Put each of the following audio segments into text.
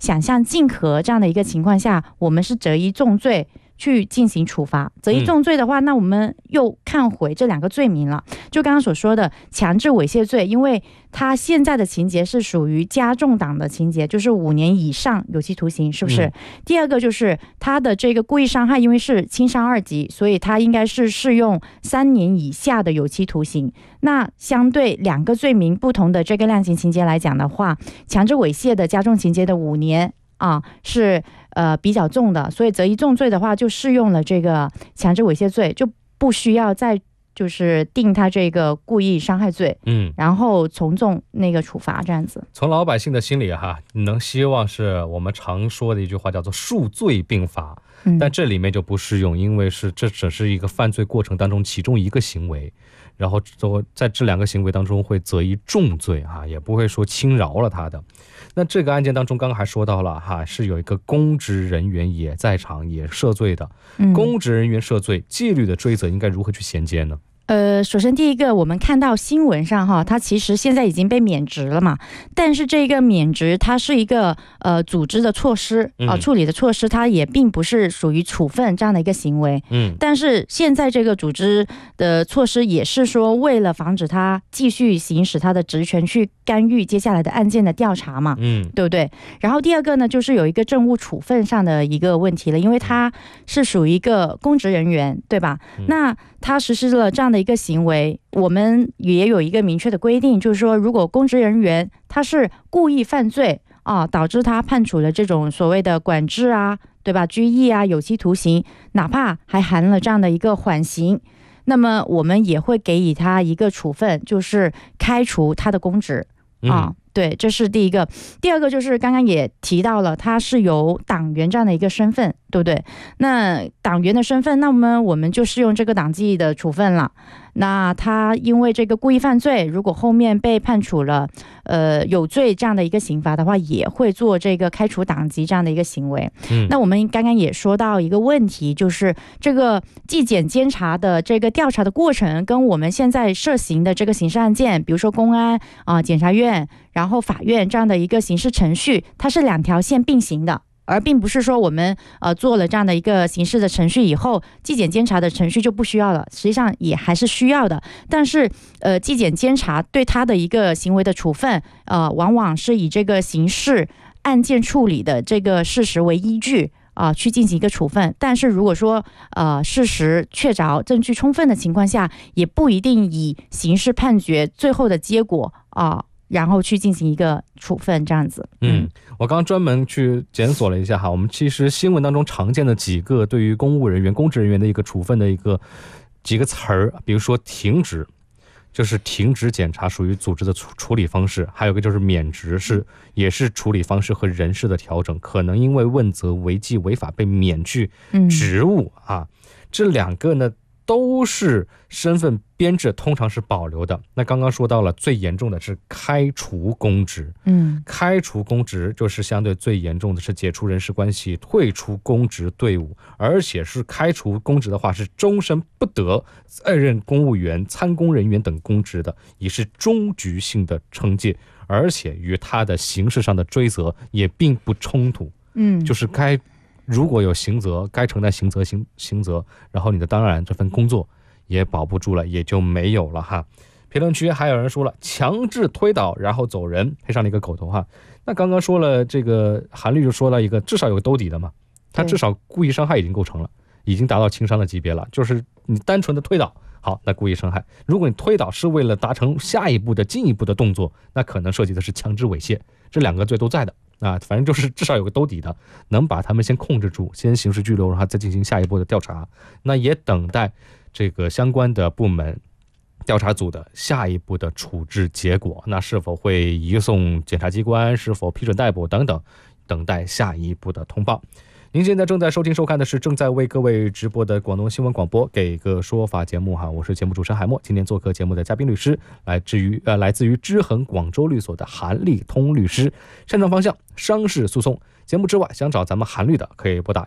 想象竞合这样的一个情况下，我们是择一重罪去进行处罚。择一重罪的话，那我们又看回这两个罪名了。就刚刚所说的强制猥亵罪，因为它现在的情节是属于加重档的情节，就是5年以上有期徒刑，是不是？第二个就是它的这个故意伤害，因为是轻伤2级，所以它应该是适用3年以下的有期徒刑。那相对两个罪名不同的这个量刑情节来讲的话，强制猥亵的加重情节的5年是比较重的，所以择一重罪的话就适用了这个强制猥亵罪，就不需要再就是定他这个故意伤害罪，然后从重那个处罚这样子。 从老百姓的心里能希望是我们常说的一句话叫做数罪并罚，但这里面就不适用，因为这只是一个犯罪过程当中其中一个行为，然后在这两个行为当中会择一重罪也不会说轻饶了他的。那这个案件当中刚刚还说到了是有一个公职人员也在场也涉罪的，公职人员涉罪纪律的追责应该如何去衔接呢？ 首先第一个，我们看到新闻上它其实现在已经被免职了嘛，但是这个免职它是一个组织的措施处理的措施，它也并不是属于处分这样的一个行为。但是现在这个组织的措施也是说为了防止他继续行使他的职权去干预接下来的案件的调查嘛，对不对？然后第二个呢，就是有一个政务处分上的一个问题了，因为他是属于一个公职人员，对吧？那他实施了这样的一个行为，我们也有一个明确的规定，就是说如果公职人员他是故意犯罪导致他判处了这种所谓的管制对吧，拘役有期徒刑，哪怕还含了这样的一个缓刑，那么我们也会给予他一个处分，就是开除他的公职对，这是第一个。第二个就是刚刚也提到了，他是有党员这样的一个身份，对不对？那党员的身份，那么我们就适用这个党纪的处分了。那他因为这个故意犯罪，如果后面被判处了有罪这样的一个刑罚的话，也会做这个开除党籍这样的一个行为。那我们刚刚也说到一个问题，就是这个纪检监察的这个调查的过程跟我们现在涉刑的这个刑事案件，比如说公安检察院然后法院这样的一个刑事程序，它是2条线并行的，而并不是说我们做了这样的一个刑事的程序以后，纪检监察的程序就不需要了，实际上也还是需要的。但是纪检监察对他的一个行为的处分往往是以这个刑事案件处理的这个事实为依据去进行一个处分。但是如果说事实确凿证据充分的情况下，也不一定以刑事判决最后的结果然后去进行一个处分这样子。 我刚刚专门去检索了一下我们其实新闻当中常见的几个对于公务人员公职人员的一个处分的几个词儿，比如说停职，就是停职检查属于组织的处理方式，还有一个就是免职，也是处理方式和人事的调整，可能因为问责违纪违法被免去职务这两个呢都是身份编制通常是保留的。那刚刚说到了最严重的是开除公职，开除公职就是相对最严重的是解除人事关系，退出公职队伍，而且是开除公职的话是终身不得再任公务员、参公人员等公职的，也是终局性的惩戒，而且与他的刑事上的追责也并不冲突。就是如果有刑责，该承担刑责，然后你的当然这份工作也保不住了，也就没有了评论区还有人说了强制推倒然后走人，配上了一个口头那刚刚说了这个韩律就说了一个至少有个兜底的嘛，他至少故意伤害已经构成了，已经达到轻伤的级别了，就是你单纯的推倒好，那故意伤害，如果你推倒是为了达成下一步的进一步的动作，那可能涉及的是强制猥亵，这两个罪都在的反正就是至少有个兜底的，能把他们先控制住，先刑事拘留，然后再进行下一步的调查。那也等待这个相关的部门调查组的下一步的处置结果，那是否会移送检察机关，是否批准逮捕等等，等待下一步的通报。您现在正在收听收看的是正在为各位直播的广东新闻广播给个说法节目我是节目主持人海默。今天做客节目的嘉宾律师来自于知衡广州律所的韩立通律师，擅长方向商事诉讼。节目之外想找咱们韩律的可以拨打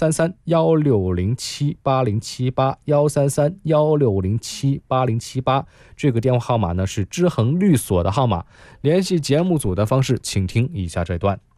133-1607-8078 133-1607-8078，这个电话号码呢是知衡律所的号码。联系节目组的方式请听以下这段。